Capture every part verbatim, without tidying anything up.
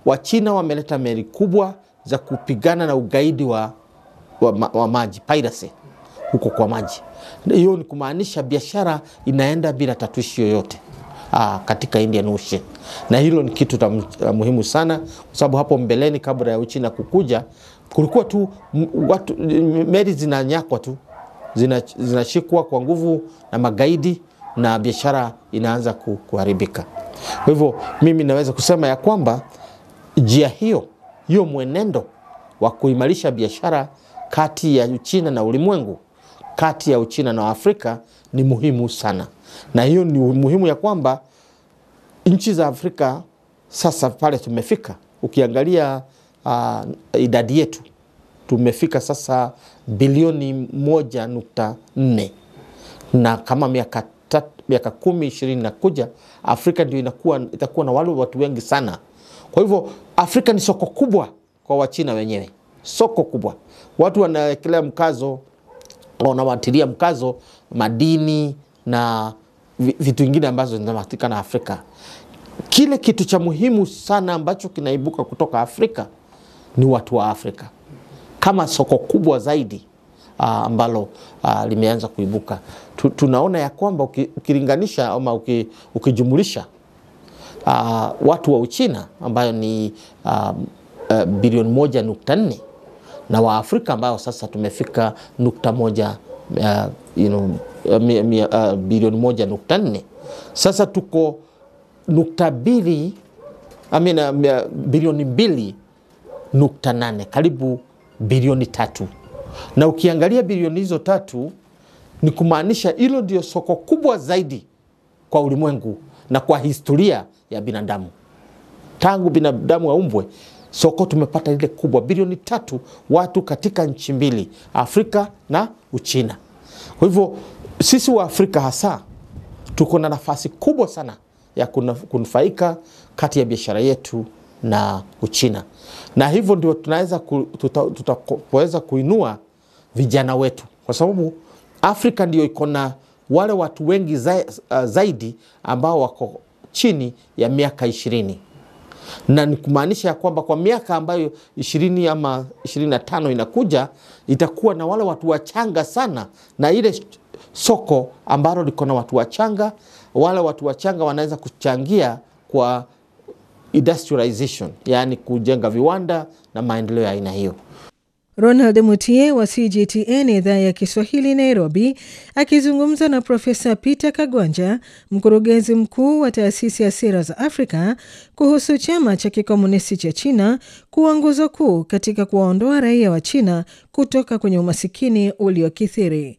Wachina wameleta meli kubwa za kupigana na ugaidi wa, wa, wa maji, piracy, huko kwa maji. Hiyo ni kumaanisha biashara inaenda bila tatuishi yoyote aa, katika Indian Ocean. Na hilo ni kitu tam, muhimu sana, kwa sababu hapo mbeleni kabla ya Uchina kukuja, kulikuwa tu watu, meli zinanyakwa tu, zinashikwa zina kwa nguvu na magaidi, na biashara inaanza kuharibika. Kwa hivyo mimi naweza kusema ya kwamba njia hiyo, hiyo mwenendo wa kuimarisha biashara kati ya Uchina na ulimwengu, kati ya Uchina na Afrika ni muhimu sana. Na hiyo ni muhimu ya kwamba nchi za Afrika sasa pale tumefika. Ukiangalia uh, idadi yetu, tumefika sasa bilioni moja nukta nne. Na kama miaka miaka kumi ishirini na kuja, Afrika ndio inakuwa itakuwa na wale watu wengi sana. Kwa hivyo Afrika ni soko kubwa kwa Wachina wenyewe. Soko kubwa. Watu wanawekelea mkazo, wanawatilia mkazo madini na vitu vingine ambazo zinapatikana Afrika. Kile kitu cha muhimu sana ambacho kinaibuka kutoka Afrika ni watu wa Afrika, kama soko kubwa zaidi uh, ambalo uh, limeanza kuibuka. Tu, tunaona ya kwamba ukilinganisha ama ukijumulisha uh, watu wa Uchina ambayo ni uh, uh, bilioni moja nukta nne na wa Afrika ambao sasa tumefika nukta moja uh, you know, uh, uh, bilioni moja nukta nne. Sasa tuko nukta bili, I mean, uh, bilioni mbili nukta nane, karibu bilioni tatu. Na ukiangalia bilioni hizo tatu, ni kumaanisha hilo ndio soko kubwa zaidi kwa ulimwengu na kwa historia ya binadamu. Tangu binadamu aumbwe, soko tumepata ile kubwa, bilioni tatu, watu katika nchi mbili, Afrika na Uchina. Kwa hivyo sisi wa Afrika hasa tuko na nafasi kubwa sana ya kunufaika kati ya biashara yetu na Uchina. Na hivyo ndio tunaweza tutaweza kuinua vijana wetu, kwa sababu Afrika ndio iko na wale watu wengi zaidi ambao wako chini ya miaka ishirini. Na ni kumaanisha ya kwamba kwa miaka ambayo ishirini ama ishirini na tano inakuja, itakuwa na wale watu wachanga sana, na ile soko ambalo liko na watu wachanga, wale watu wachanga wanaweza kuchangia kwa industrialization, yani kujenga viwanda na maendeleo ya aina hiyo. Ronald Mutie wa C G T N idhaa ya Kiswahili Nairobi, akizungumza na Profesa Peter Kagwanja, mkurugenzi mkuu wa taasisi ya sera za Afrika, kuhusu chama cha kikomunisti cha China kuwa nguzo kuu katika kuwaondoa raia wa China kutoka kwenye umasikini uliokithiri.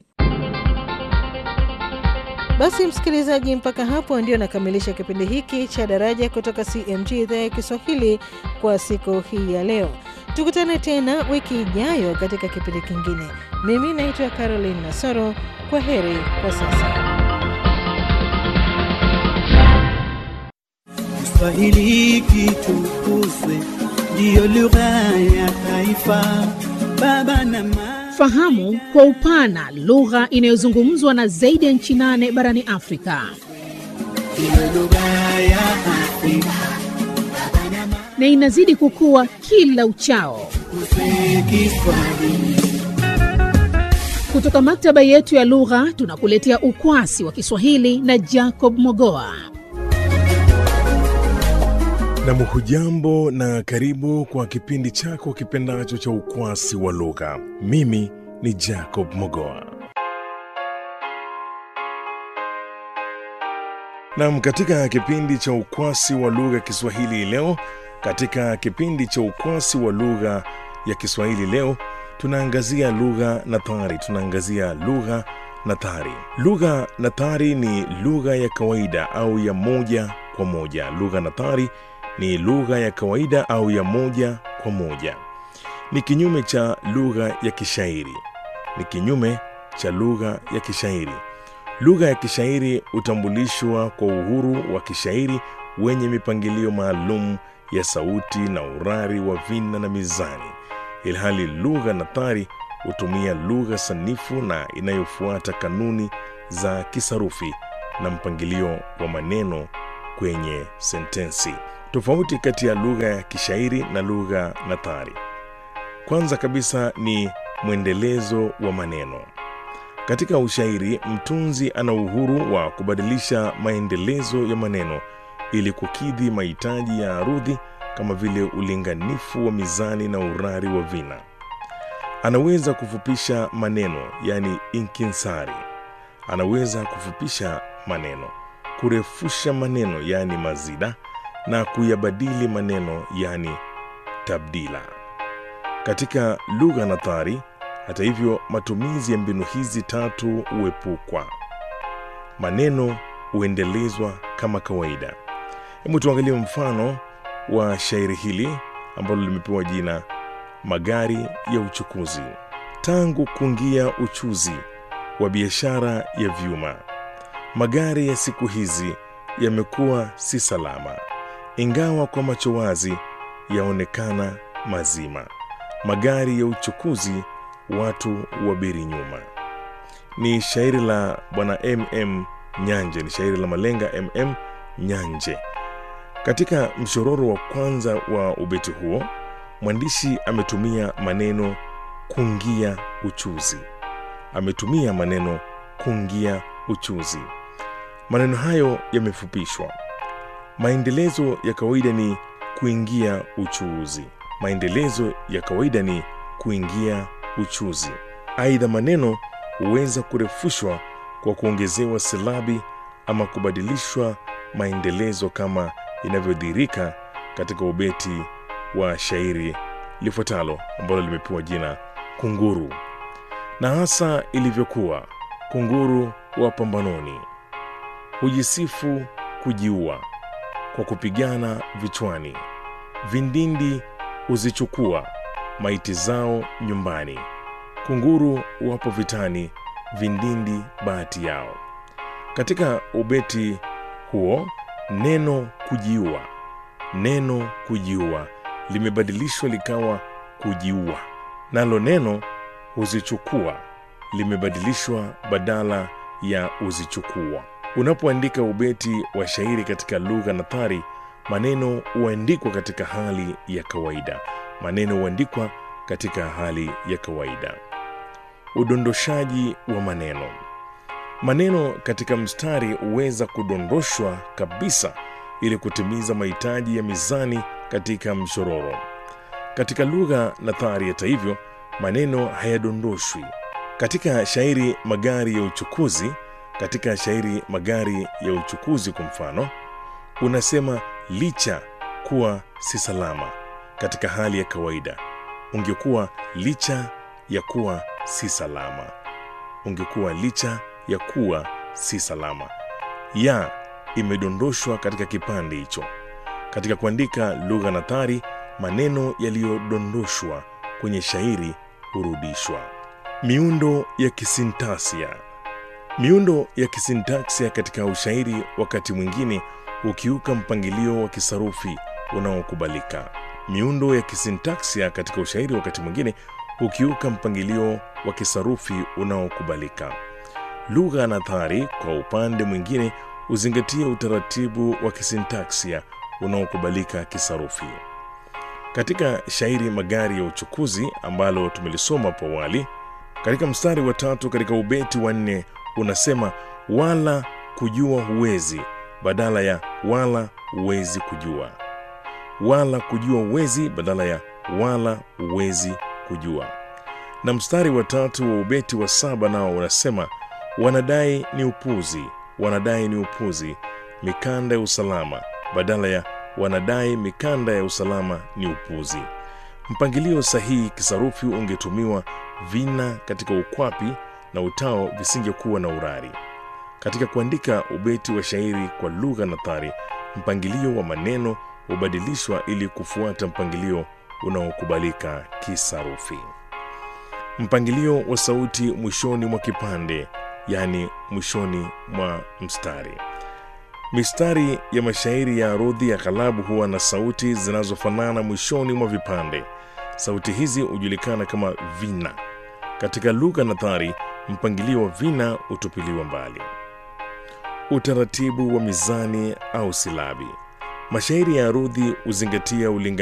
Basi msikilizaji, mpaka hapo ndio nakamilisha kipindi hiki cha Daraja kutoka C M G idhaa ya Kiswahili kwa siku hii ya leo. Tukutane tena wiki ijayo katika kipindi kingine. Mimi naitwa Caroline Nasoro. Kwa heri kwa sasa. Kiswahili kitukuzwe, ndio lugha ya taifa. Baba na mama, fahamu kwa upana lugha inayozungumzwa na zaidi ya nchi nane barani Afrika. Ndio lugha ya Afrika. Na inazidi kukua kila uchao. Kutoka maktaba yetu ya lugha tunakuletea ukwasi wa Kiswahili na Jacob Mogoa. Na mhujambo na karibu kwa kipindi chako kipendacho cha ukwasi wa lugha. Mimi ni Jacob Mogoa. Na katika kipindi cha ukwasi wa lugha Kiswahili leo, katika kipindi cha ukwasi wa lugha ya Kiswahili leo, tunaangazia lugha nathari, tunaangazia lugha nathari. Lugha nathari ni lugha ya kawaida au ya moja kwa moja. Lugha nathari ni lugha ya kawaida au ya moja kwa moja. Ni kinyume cha lugha ya kishairi. Ni kinyume cha lugha ya kishairi. Lugha ya kishairi hutambulishwa kwa uhuru wa kishairi wenye mipangilio maalum ya sauti na urari wa vina na mizani, ilhali lugha nathari hutumia lugha sanifu na inayofuata kanuni za kisarufi na mpangilio wa maneno kwenye sentensi. Tofauti kati ya lugha ya kishairi na lugha nathari. Kwanza kabisa ni mwendelezo wa maneno. Katika ushairi, mtunzi ana uhuru wa kubadilisha maendelezo ya maneno ili kukidhi mahitaji ya arudhi kama vile ulinganifu wa mizani na urari wa vina. Anaweza kufupisha maneno, yani inkinsari. Anaweza kufupisha maneno, kurefusha maneno, yani mazida, na kuyabadili maneno, yani tabdila. Katika lugha nathari, hata hivyo, matumizi ya mbinu hizi tatu huepukwa. Maneno huendelezwa kama kawaida. Hebu tuangalie mfano wa shairi hili ambalo limepewa jina Magari ya Uchukuzi. Tangu kuingia uchuzi wa biashara ya vyuma, magari ya siku hizi yamekuwa si salama, ingawa kwa macho wazi yaonekana mazima. Magari ya uchukuzi, watu wabiri nyuma. Ni shairi la bwana M M Nyanje, ni shairi la malenga M M Nyanje. Katika mshororo wa kwanza wa ubeti huo, mwandishi ametumia maneno kungia uchuzi. Ametumia maneno kungia uchuzi. Maneno hayo yamefupishwa. Maendelezo ya kawaida ni kuingia uchuzi. Maendelezo ya kawaida ni kuingia uchuzi. Aidha, maneno huweza kurefushwa kwa kuongezewa silabi ama kubadilishwa maendelezo kama inavyodhihirika katika ubeti wa shairi lifuatalo ambalo limepewa jina Kunguru. Na hasa ilivyokuwa kunguru wa pambanoni, hujisifu kujiua kwa kupigana vichwani, vindindi huzichukua maiti zao nyumbani. Kunguru wapo vitani, vindindi bahati yao. Katika ubeti huo, neno kujiua, neno kujiua limebadilishwa likawa kujiua. Nalo neno huzichukua limebadilishwa badala ya uzichukua. Unapoandika ubeti wa shairi katika lugha nathari, maneno huandikwa katika hali ya kawaida. Maneno huandikwa katika hali ya kawaida. Udondoshaji wa maneno. Maneno katika mstari huweza kudondoshwa kabisa ili kutimiza mahitaji ya mizani katika mshororo. Katika lugha nathari, hata hivyo, maneno hayadondoshwi. Katika shairi Magari ya Uchukuzi, katika shairi Magari ya Uchukuzi kwa mfano, unasema licha kuwa si salama. Katika hali ya kawaida ungekuwa licha ya kuwa si salama. Ungekuwa licha ya kuwa si salama. Ya imedondoshwa katika kipande hicho. Katika kuandika lugha nathari, maneno yaliyodondoshwa kwenye shairi hurudishwa. Miundo ya kisintaksia. Miundo ya kisintaksia katika ushairi wakati mwingine ukiuka mpangilio wa kisarufi unaokubalika. Miundo ya kisintaksia katika ushairi wakati mwingine ukiuka mpangilio wa kisarufi unaokubalika. Lugha nathari kwa upande mwingine uzingatie utaratibu wa kisintaksia unaokubalika kisarufi. Katika shairi Magari ya Uchukuzi ambalo tumelisoma hapo awali, katika mstari wa tatu katika ubeti wa nne unasema wala kujua huwezi badala ya wala huwezi kujua. Wala kujua huwezi badala ya wala huwezi kujua. Na mstari wa tatu wa ubeti wa saba nao unasema wanadai ni upuzi, wanadai ni upuzi mikanda ya usalama badala ya wanadai mikanda ya usalama ni upuzi. Mpangilio sahihi kisarufi ungetumiwa vina katika ukwapi na utao visingekuwa na urari. Katika kuandika ubeti wa shairi kwa lugha nathari, mpangilio wa maneno hubadilishwa ili kufuata mpangilio unaokubalika kisarufi. Mpangilio wa sauti mwishoni mwa kipande, yani mwishoni mwa mstari. Mistari ya mashairi ya arudhi ya ghalabu huwa na sauti zinazofanana mwishoni mwa vipande. Sauti hizi hujulikana kama vina. Katika lugha nathari, mpangilio wa vina utupiliwa mbali. Utaratibu wa mizani au silabi. Mashairi ya arudhi huzingatia ulinganifu